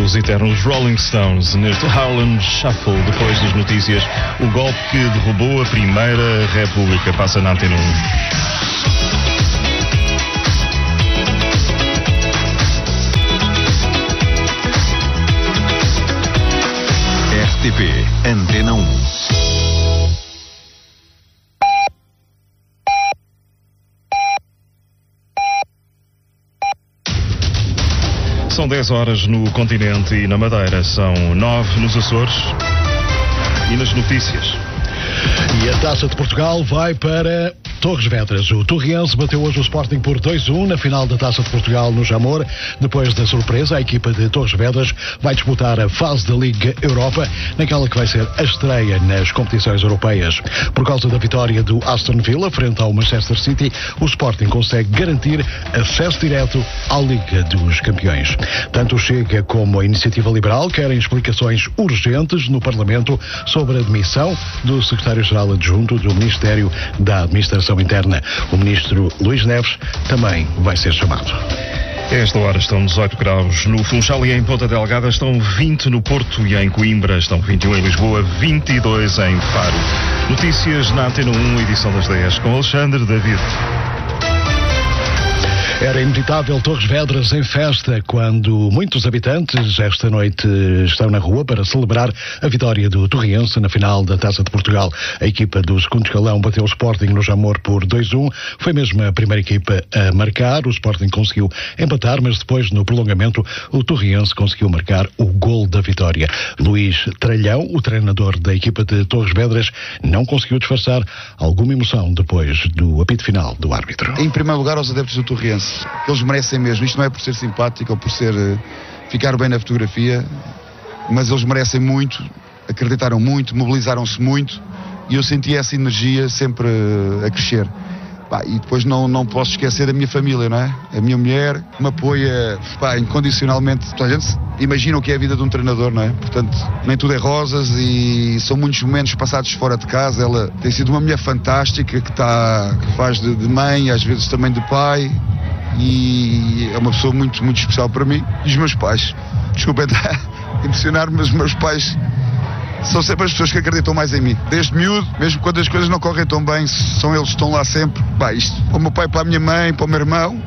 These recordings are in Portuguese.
os eternos Rolling Stones neste Harlem Shuffle. Depois das notícias, o golpe que derrubou a Primeira República passa na Antena 1. RTP Antena 1. São 10 horas no continente e na Madeira, são 9 nos Açores e nas notícias. E a Taça de Portugal vai para Torres Vedras. O Torriense bateu hoje o Sporting por 2-1 na final da Taça de Portugal no Jamor. Depois da surpresa, a equipa de Torres Vedras vai disputar a fase da Liga Europa, naquela que vai ser a estreia nas competições europeias. Por causa da vitória do Aston Villa frente ao Manchester City, o Sporting consegue garantir acesso direto à Liga dos Campeões. Tanto o Chega como a Iniciativa Liberal querem explicações urgentes no Parlamento sobre a demissão do secretário-geral adjunto do Ministério da Administração Interna. O ministro Luís Neves também vai ser chamado. A esta hora estão 18 graus no Funchal e em Ponta Delgada, estão 20 no Porto e em Coimbra, estão 21 em Lisboa, 22 em Faro. Notícias na Antena 1, edição das 10, com Alexandre David. Era inevitável Torres Vedras em festa quando muitos habitantes esta noite estão na rua para celebrar a vitória do Torriense na final da Taça de Portugal. A equipa do segundo escalão bateu o Sporting no Jamor por 2-1. Foi mesmo a primeira equipa a marcar. O Sporting conseguiu empatar, mas depois, no prolongamento, o Torriense conseguiu marcar o gol da vitória. Luís Tralhão, o treinador da equipa de Torres Vedras, não conseguiu disfarçar alguma emoção depois do apito final do árbitro. Em primeiro lugar, aos adeptos do Torriense. Eles merecem mesmo. Isto não é por ser simpático ou por ficar bem na fotografia, mas eles merecem muito, acreditaram muito, mobilizaram-se muito e eu senti essa energia sempre a crescer. E depois não posso esquecer da minha família, não é? A minha mulher me apoia incondicionalmente. A gente imagina o que é a vida de um treinador, não é? Portanto, nem tudo é rosas e são muitos momentos passados fora de casa. Ela tem sido uma mulher fantástica que faz de mãe, às vezes também de pai, e é uma pessoa muito, muito especial para mim. E os meus pais, desculpem impressionar, mas os meus pais são sempre as pessoas que acreditam mais em mim. Desde miúdo, mesmo quando as coisas não correm tão bem, são eles que estão lá sempre. Isto para o meu pai, para a minha mãe, para o meu irmão.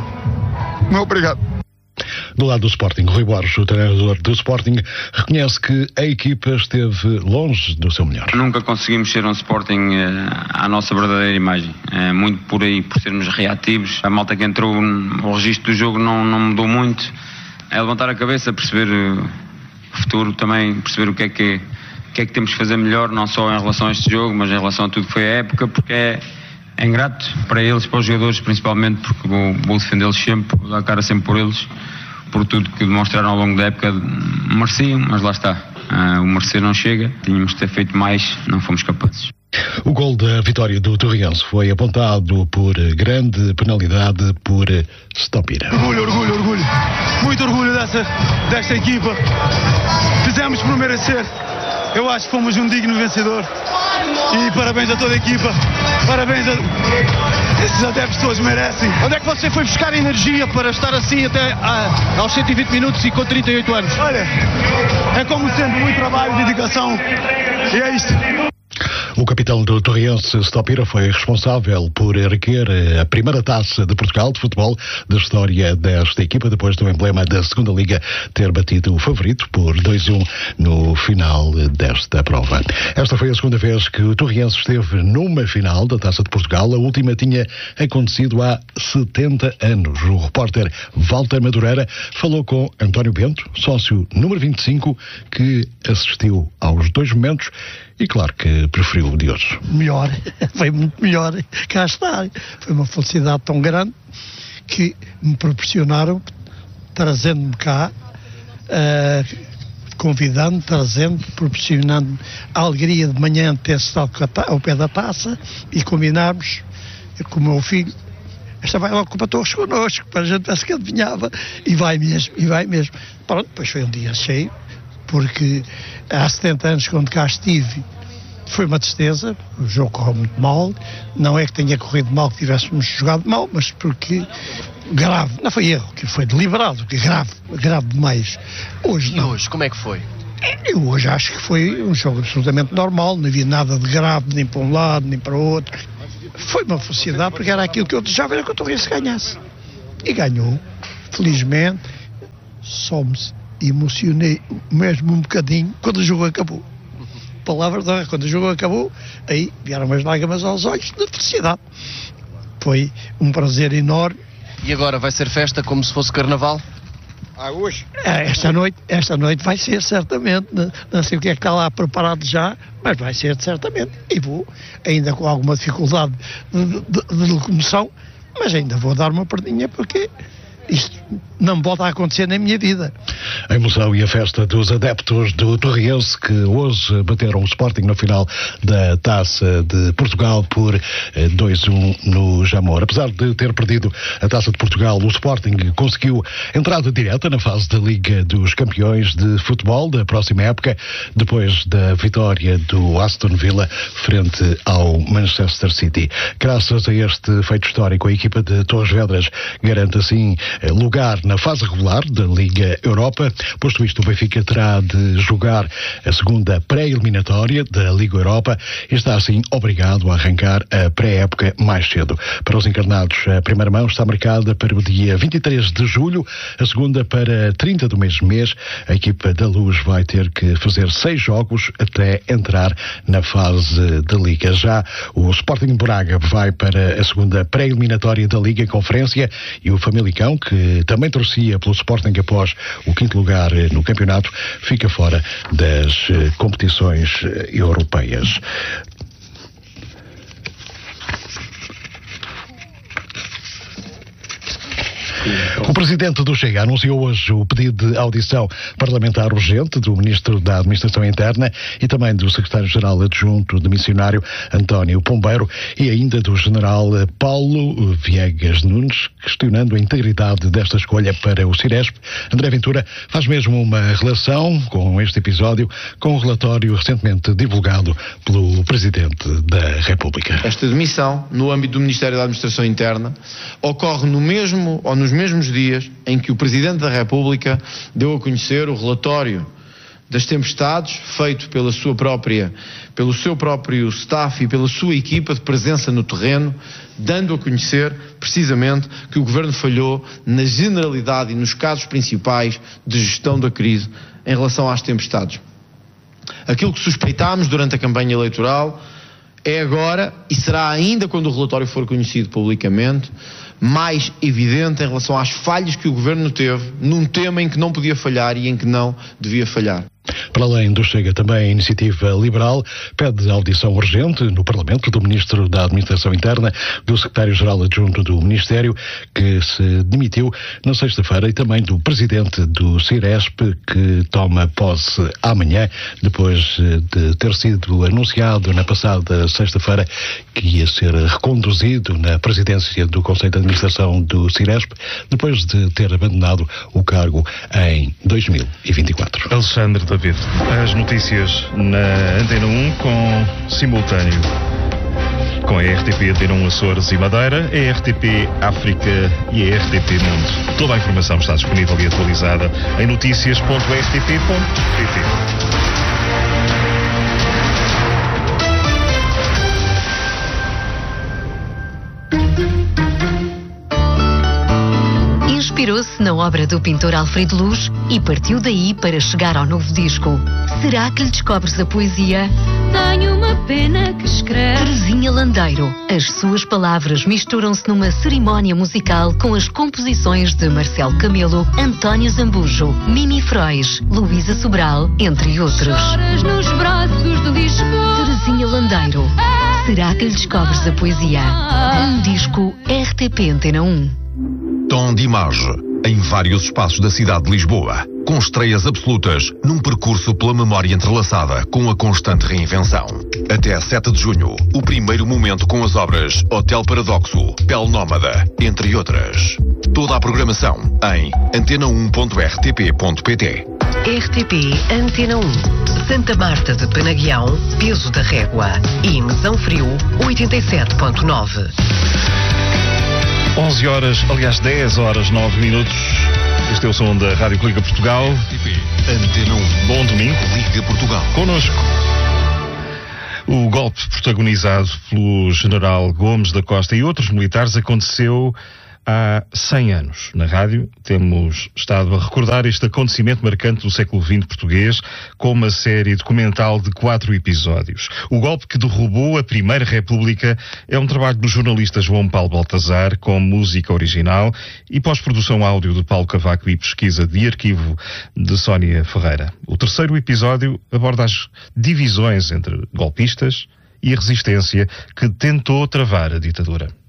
Muito obrigado. Do lado do Sporting, Rui Borges, o treinador do Sporting, reconhece que a equipa esteve longe do seu melhor. Nunca conseguimos ser um Sporting à nossa verdadeira imagem. Muito por aí, por sermos reativos. A malta que entrou, o registro do jogo não mudou muito. É levantar a cabeça, perceber o futuro também, perceber o que é que temos que fazer melhor, não só em relação a este jogo, mas em relação a tudo que foi a época, porque é ingrato para eles, para os jogadores principalmente, porque vou defendê-los sempre, vou dar a cara sempre por eles, por tudo que demonstraram ao longo da época. Mereciam, mas lá está, o merecer não chega, tínhamos de ter feito mais, não fomos capazes. O gol da vitória do Torriense foi apontado por grande penalidade por Stopira. Orgulho, muito orgulho desta equipa. Fizemos por merecer. Eu acho que fomos um digno vencedor. E parabéns a toda a equipa. Parabéns a... Esses adeptos todos merecem. Onde é que você foi buscar energia para estar assim até aos 120 minutos e com 38 anos? Olha, é como sempre, muito trabalho, dedicação. E é isto. O capitão do Torriense, Stopira, foi responsável por erguer a primeira taça de Portugal de futebol da história desta equipa, depois do emblema da segunda Liga ter batido o favorito por 2-1 no final desta prova. Esta foi a segunda vez que o Torriense esteve numa final da Taça de Portugal. A última tinha acontecido há 70 anos. O repórter Walter Madureira falou com António Bento, sócio número 25, que assistiu aos dois momentos e, claro, que preferiu o de hoje. Melhor, foi muito melhor cá estar. Foi uma felicidade tão grande que me proporcionaram, trazendo-me cá, convidando, trazendo, proporcionando a alegria de manhã ter estado ao pé da taça e combinarmos com o meu filho. Esta vai logo para Torres connosco, para a gente ver que adivinhava, e vai mesmo. Pronto, depois foi um dia cheio, porque há 70 anos, quando cá estive, foi uma tristeza, o jogo correu muito mal. Não é que tenha corrido mal, que tivéssemos jogado mal, mas porque grave, não foi erro, que foi deliberado, que grave demais. Hoje não. E hoje, como é que foi? Eu hoje acho que foi um jogo absolutamente normal, não havia nada de grave, nem para um lado, nem para o outro. Foi uma felicidade, porque era aquilo que eu desejava, era que o Torrense ganhasse. E ganhou, felizmente. Só me emocionei mesmo um bocadinho quando o jogo acabou. Palavras de honra, quando o jogo acabou, aí vieram umas lágrimas aos olhos de felicidade. Foi um prazer enorme. E agora vai ser festa como se fosse carnaval? Hoje? Esta noite vai ser certamente, não sei o que é que está lá preparado já, mas vai ser certamente. E vou, ainda com alguma dificuldade de locomoção, mas ainda vou dar uma perdinha porque isto não volta a acontecer na minha vida. A emoção e a festa dos adeptos do Torrense que hoje bateram o Sporting na final da Taça de Portugal por 2-1 no Jamor. Apesar de ter perdido a Taça de Portugal, o Sporting conseguiu entrada direta na fase da Liga dos Campeões de Futebol da próxima época, depois da vitória do Aston Villa frente ao Manchester City. Graças a este feito histórico, a equipa de Torres Vedras garante assim lugar na fase regular da Liga Europa. Posto isto, o Benfica terá de jogar a segunda pré-eliminatória da Liga Europa e está assim obrigado a arrancar a pré-época mais cedo. Para os encarnados, a primeira mão está marcada para o dia 23 de julho, a segunda para 30 do mesmo mês. A equipa da Luz vai ter que fazer 6 jogos até entrar na fase da Liga. Já o Sporting Braga vai para a segunda pré-eliminatória da Liga Conferência e o Famalicão, que também torcia pelo Sporting após o 5º lugar no campeonato, fica fora das competições europeias. O presidente do Chega anunciou hoje o pedido de audição parlamentar urgente do Ministro da Administração Interna e também do Secretário-Geral Adjunto de Missionário António Pombeiro e ainda do General Paulo Viegas Nunes, questionando a integridade desta escolha para o Ciresp. André Ventura faz mesmo uma relação com este episódio com o relatório recentemente divulgado pelo Presidente da República. Esta demissão, no âmbito do Ministério da Administração Interna, ocorre no mesmo ou nos mesmos dias em que o Presidente da República deu a conhecer o relatório das tempestades feito pelo seu próprio staff e pela sua equipa de presença no terreno, dando a conhecer precisamente que o Governo falhou na generalidade e nos casos principais de gestão da crise em relação às tempestades. Aquilo que suspeitámos durante a campanha eleitoral é agora, e será ainda quando o relatório for conhecido publicamente, mais evidente em relação às falhas que o Governo teve num tema em que não podia falhar e em que não devia falhar. Para além do Chega, também a Iniciativa Liberal pede audição urgente no Parlamento do Ministro da Administração Interna, do Secretário-Geral Adjunto do Ministério, que se demitiu na sexta-feira, e também do Presidente do Ciresp, que toma posse amanhã, depois de ter sido anunciado na passada sexta-feira que ia ser reconduzido na presidência do Conselho de Administração do Ciresp, depois de ter abandonado o cargo em 2024. Alexandre David, as notícias na Antena 1 com simultâneo com a RTP Antena 1 Açores e Madeira, a RTP África e a RTP Mundo. Toda a informação está disponível e atualizada em noticias.rtp.pt. Inspirou-se na obra do pintor Alfredo Luz e partiu daí para chegar ao novo disco. Será que lhe descobres a poesia? Tenho uma pena que escreve. Terezinha Landeiro. As suas palavras misturam-se numa cerimónia musical com as composições de Marcelo Camelo, António Zambujo, Mimi Frois, Luísa Sobral, entre outros. Choras nos braços de Lisboa. Terezinha Landeiro. Será que lhe descobres a poesia? Um disco RTP Antena 1. Tom de imagem em vários espaços da cidade de Lisboa, com estreias absolutas num percurso pela memória entrelaçada com a constante reinvenção. Até 7 de junho, o primeiro momento com as obras Hotel Paradoxo, Pele Nómada, entre outras. Toda a programação em antena1.rtp.pt. RTP Antena 1, Santa Marta de Penaguião, Peso da Régua e Mesão Frio 87.9. 11 horas, aliás 10 horas 9 minutos. Este é o som da Rádio Liga Portugal. Antena 1. Bom domingo. Liga Portugal. Connosco. O golpe protagonizado pelo general Gomes da Costa e outros militares aconteceu há 100 anos. Na rádio temos estado a recordar este acontecimento marcante do século XX português com uma série documental de 4 episódios. O golpe que derrubou a Primeira República é um trabalho do jornalista João Paulo Baltazar, com música original e pós-produção áudio de Paulo Cavaco e pesquisa de arquivo de Sónia Ferreira. O terceiro episódio aborda as divisões entre golpistas e a resistência que tentou travar a ditadura.